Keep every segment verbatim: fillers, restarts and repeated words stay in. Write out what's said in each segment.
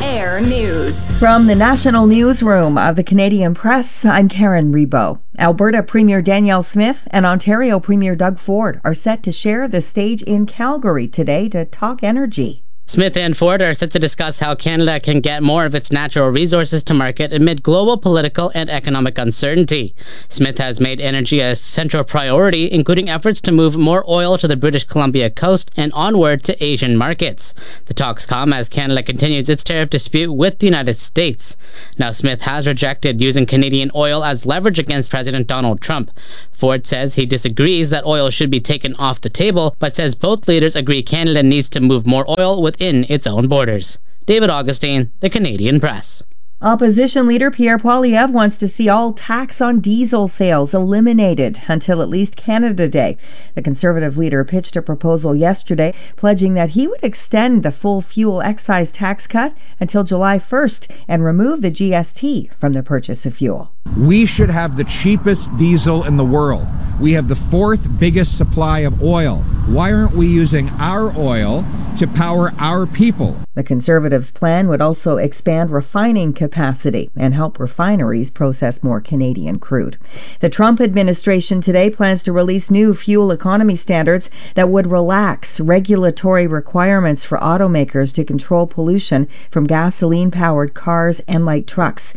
On-Air News. From the National Newsroom of the Canadian Press, I'm Karen Rebo. Alberta Premier Danielle Smith and Ontario Premier Doug Ford are set to share the stage in Calgary today to talk energy. Smith and Ford are set to discuss how Canada can get more of its natural resources to market amid global political and economic uncertainty. Smith has made energy a central priority, including efforts to move more oil to the British Columbia coast and onward to Asian markets. The talks come as Canada continues its tariff dispute with the United States. Now, Smith has rejected using Canadian oil as leverage against President Donald Trump. Ford says he disagrees that oil should be taken off the table, but says both leaders agree Canada needs to move more oil within its own borders. David Augustine, The Canadian Press. Opposition leader Pierre Poilievre wants to see all tax on diesel sales eliminated until at least Canada Day. The Conservative leader pitched a proposal yesterday pledging that he would extend the full fuel excise tax cut until July first and remove the G S T from the purchase of fuel. We should have the cheapest diesel in the world. We have the fourth biggest supply of oil. Why aren't we using our oil to power our people? The Conservatives' plan would also expand refining capacity and help refineries process more Canadian crude. The Trump administration today plans to release new fuel economy standards that would relax regulatory requirements for automakers to control pollution from gasoline-powered cars and light trucks.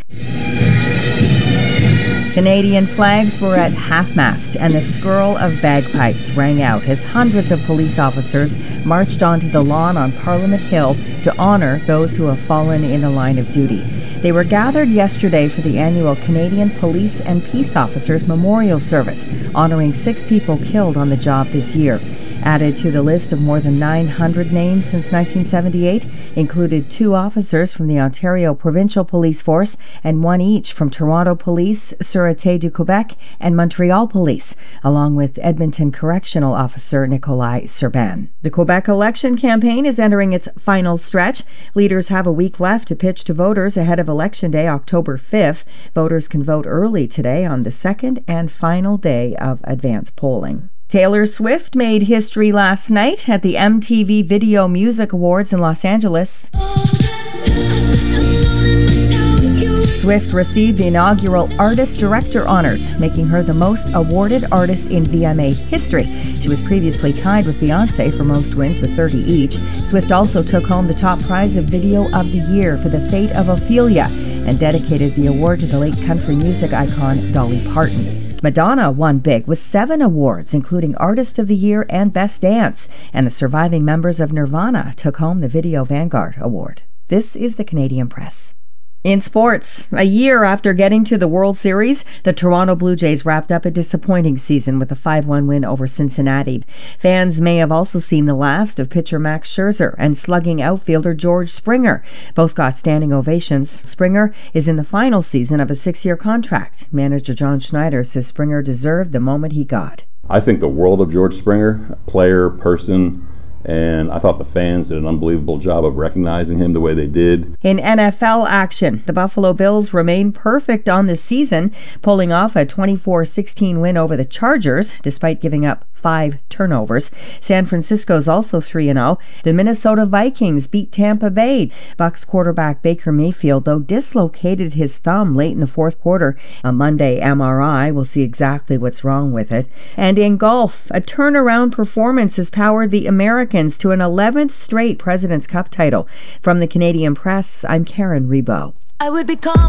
Canadian flags were at half-mast and the skirl of bagpipes rang out as hundreds of police officers marched onto the lawn on Parliament Hill to honor those who have fallen in the line of duty. They were gathered yesterday for the annual Canadian Police and Peace Officers Memorial Service, honoring six people killed on the job this year. Added to the list of more than nine hundred names since nineteen seventy-eight included two officers from the Ontario Provincial Police Force and one each from Toronto Police, Sûreté du Québec, and Montreal Police, along with Edmonton Correctional Officer Nikolai Serban. The Quebec election campaign is entering its final stretch. Leaders have a week left to pitch to voters ahead of Election Day, October fifth. Voters can vote early today on the second and final day of advance polling. Taylor Swift made history last night at the M T V Video Music Awards in Los Angeles. Swift received the inaugural Artist Director honors, making her the most awarded artist in V M A history. She was previously tied with Beyoncé for most wins with thirty each. Swift also took home the top prize of Video of the Year for The Fate of Ophelia and dedicated the award to the late country music icon Dolly Parton. Madonna won big with seven awards, including Artist of the Year and Best Dance, and the surviving members of Nirvana took home the Video Vanguard Award. This is the Canadian Press. In sports, a year after getting to the World Series, the Toronto Blue Jays wrapped up a disappointing season with a five one win over Cincinnati. Fans may have also seen the last of pitcher Max Scherzer and slugging outfielder George Springer. Both got standing ovations. Springer is in the final season of a six-year contract. Manager John Schneider says Springer deserved the moment he got. I think the world of George Springer, player, person, and I thought the fans did an unbelievable job of recognizing him the way they did. In N F L action, the Buffalo Bills remain perfect on the season, pulling off a twenty-four sixteen win over the Chargers, despite giving up five turnovers. San Francisco's also three and oh. The Minnesota Vikings beat Tampa Bay. Bucs quarterback Baker Mayfield, though, dislocated his thumb late in the fourth quarter. A Monday M R I will see exactly what's wrong with it. And in golf, a turnaround performance has powered the Americans to an eleventh straight President's Cup title. From the Canadian Press, I'm Karen Rebo. I would become